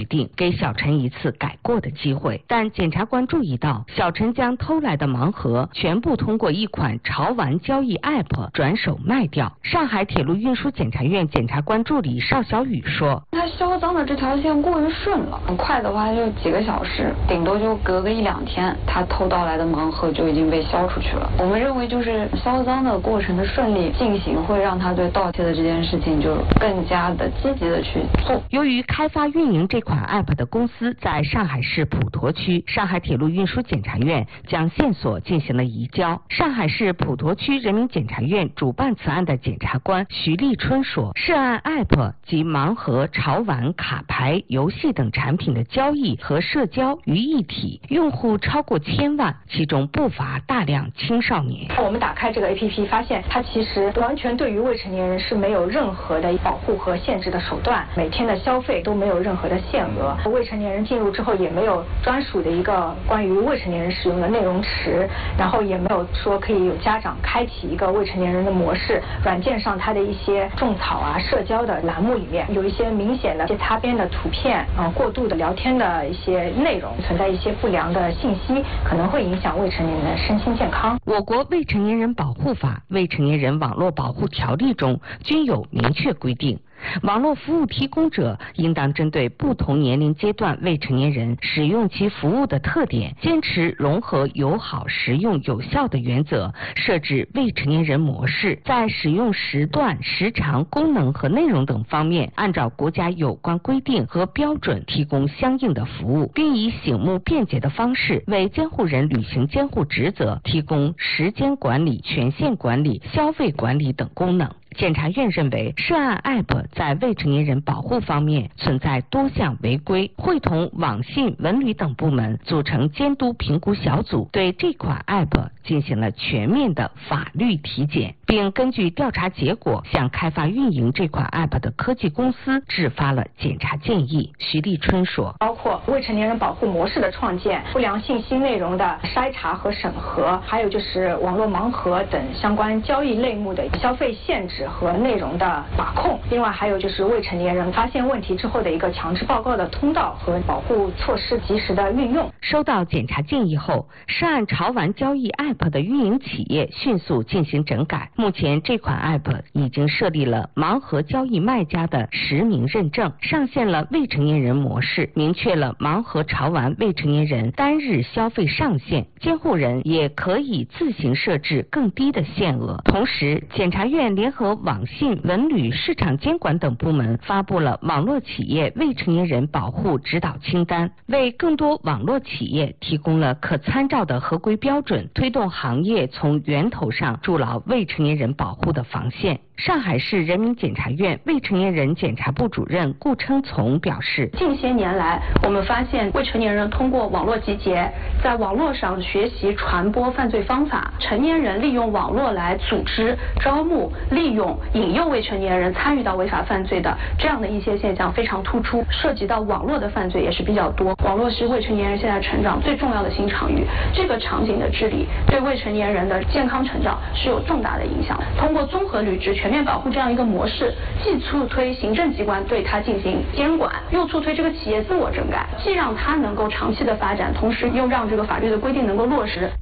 定，给小陈一次改过的机会。但检察官注意到，小陈将偷来的盲盒全部通过一款潮玩交易 App 转手卖掉。上海铁路运输检察院检察官助理邵小雨说：“ 他销赃的这条线过于顺了，很快的话就几个小时，顶多就隔个1-2天，他偷盗来的盲盒就已经被销出去了。我们认为就是销赃的过程的顺利进行，会让他对盗窃的这件事情就更加的积极的去做。” 由于开发运营这款 App 的公司在上海市普陀区，上海铁路运输检察院将线索进行了移交。上海市普陀区人民检察院主办此案的检察官徐立春说，涉案 App 及盲盒、潮玩、卡牌、游戏等产品的交易和社交于一体，用户超过1000万，其中不乏大量青少年。 我们打开这个 APP， 发现它其实完全对于未成年人是没有任何的保护和限制的手段，每天的消费都没有任何的限额，未成年人进入之后也没有专属的一个关于未成年人使用的内容池，然后也没有说可以有家长开启一个未成年人的模式。软件上它的一些种草啊、社交的栏目里面有一些明显的擦边的图片过度的聊天的一些内容，存在一些不良的信息，可能会影响未成年人的身心健康。 我国未成年人保护法、未成年人网络保护条例中均有明确规定，网络服务提供者应当针对不同年龄阶段未成年人使用其服务的特点，坚持融合友好、实用、有效的原则，设置未成年人模式，在使用时段、时长、功能和内容等方面，按照国家有关规定和标准提供相应的服务，并以醒目便捷的方式为监护人履行监护职责提供时间管理、权限管理、消费管理等功能。检察院认为，涉案 App 在未成年人保护方面存在多项违规，会同网信、文旅等部门组成监督评估小组，对这款 App 进行了全面的法律体检，并根据调查结果向开发运营这款 App 的科技公司制发了检察建议。徐立春说， 包括未成年人保护模式的创建、不良信息内容的筛查和审核，还有就是网络盲盒等相关交易类目的消费限制和内容的把控。另外还有就是未成年人发现问题之后的一个强制报告的通道和保护措施及时的运用。 收到检察建议后，涉案潮玩交易 App 的运营企业迅速进行整改。目前这款 App 已经设立了盲盒交易卖家的实名认证，上线了未成年人模式，明确了盲盒潮玩未成年人单日消费上限，监护人也可以自行设置更低的限额。同时，检察院联合网信、文旅、市场监管等部门发布了网络企业未成年人保护指导清单，为更多网络企业提供了可参照的合规标准，推动行业从源头上筑牢未成年人保护的防线。上海市人民检察院未成年人检察部主任顾称从表示， 近些年来，我们发现未成年人通过网络集结，在网络上学习传播犯罪方法，成年人利用网络来组织、招募、利用、引诱未成年人参与到违法犯罪的这样的一些现象非常突出，涉及到网络的犯罪也是比较多。网络是未成年人现在成长最重要的新场域，这个场景的治理对未成年人的健康成长是有重大的影响。通过综合履职、全面保护这样一个模式，既促推行政机关对它进行监管，又促推这个企业自我整改，既让它能够长期的发展，同时又让这个法律的规定能够落实。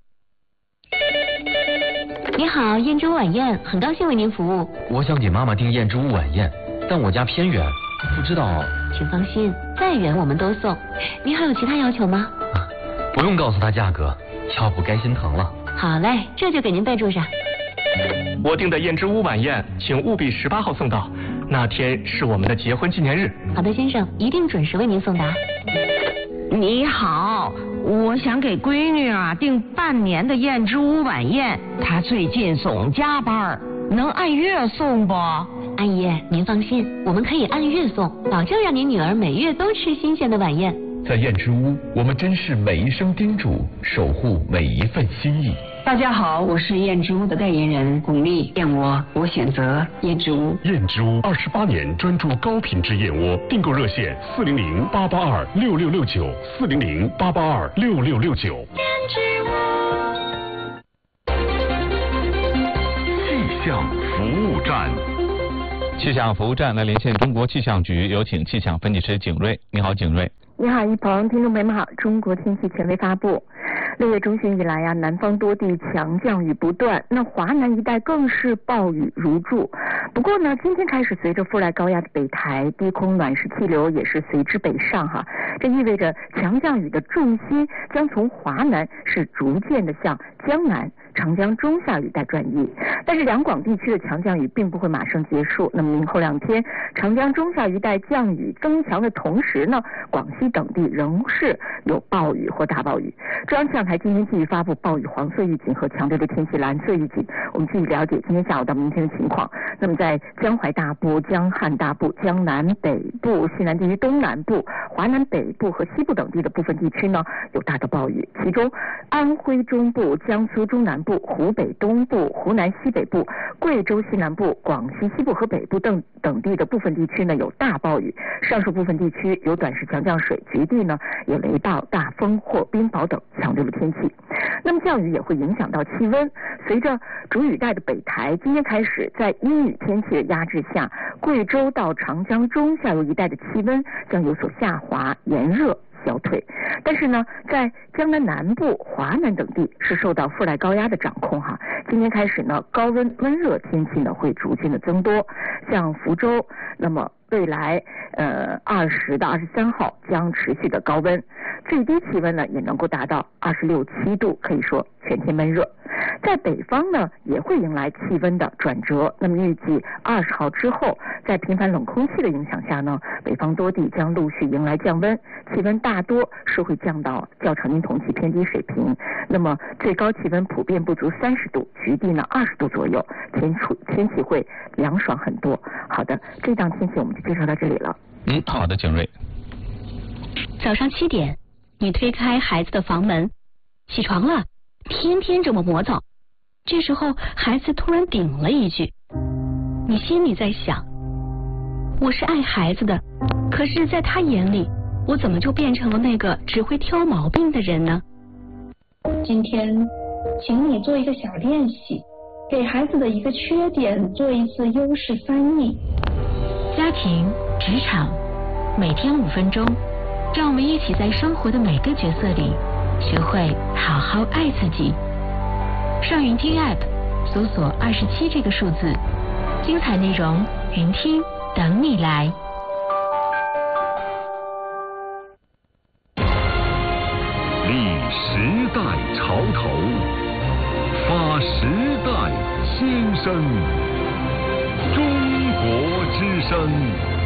你好，燕之屋晚宴，很高兴为您服务。 我想给妈妈订燕之屋晚宴，但我家偏远，不知道。 请放心，再远我们都送。您还有其他要求吗？ 不用告诉她价格，要不该心疼了。 好嘞，这就给您备注上。 我订的燕之屋晚宴，请务必18号送到，那天是我们的结婚纪念日。 好的，先生，一定准时为您送达。 你好，我想给闺女订半年的燕之屋晚宴，她最近总加班，能按月送不？ 阿姨，您放心，我们可以按月送，保证让您女儿每月都吃新鲜的晚宴。 在燕之屋，我们珍视每一声叮嘱，守护每一份心意。 大家好，我是燕之屋的代言人巩俐，燕窝我选择燕之屋。 燕之屋28年专注高品质燕窝，订购热线400-882-6669，400-882-6669。 燕之屋。 气象服务站。 气象服务站来连线中国气象局，有请气象分析师景睿。你好，景睿。 你好，一鹏，听众朋友们好。中国天气权威发布，6月中旬以来呀，南方多地强降雨不断，那华南一带更是暴雨如注。不过呢，今天开始随着副来高压的北抬，低空暖湿气流也是随之北上哈，这意味着强降雨的重心将从华南是逐渐的向江南、长江中下雨带转移。但是两广地区的强降雨并不会马上结束，那么明后2天，长江中下雨带降雨增强的同时呢，广西等地仍是有暴雨或大暴雨。中央气象台今天继续发布暴雨黄色预警和强烈的天气蓝色预警。我们继续了解今天下午到明天的情况。那么在江淮大部、江汉大部、江南北部、西南地区东南部、华南北部和西部等地的部分地区呢有大的暴雨，其中安徽中部、江苏中南部、湖北东部、湖南西北部、贵州西南部、广西西部和北部等地的部分地区呢有大暴雨，上述部分地区有短时强降水，局地呢有雷暴、大风或冰雹等强烈的天气。那么降雨也会影响到气温，随着主雨带的北抬，今天开始在阴雨天气的压制下，贵州到长江中下游一带的气温将有所下滑，炎热消退。但是呢，在江南南部、华南等地是受到副来高压的掌控哈。今天开始呢，高温温热天气呢会逐渐的增多，像福州，那么未来20到23号将持续的高温，最低气温呢也能够达到26、7度，可以说全天闷热。在北方呢也会迎来气温的转折，那么预计20号之后，在频繁冷空气的影响下呢，北方多地将陆续迎来降温，气温大多是会降到较常年同期偏低水平，那么最高气温普遍不足30度，局地呢20度左右，天气会凉爽很多。好的，这档天气我们就介绍到这里了。 好的，景睿。 早上7点，你推开孩子的房门，起床了，天天这么磨蹭。这时候孩子突然顶了一句，你心里在想，我是爱孩子的，可是在他眼里，我怎么就变成了那个只会挑毛病的人呢？ 今天请你做一个小练习，给孩子的一个缺点做一次优势翻译。 家庭、职场，每天5分钟，让我们一起在生活的每个角色里学会好好爱自己。上云听 App 搜索27这个数字，精彩内容云听等你来。 立时代潮头，发时代新声，中国之声。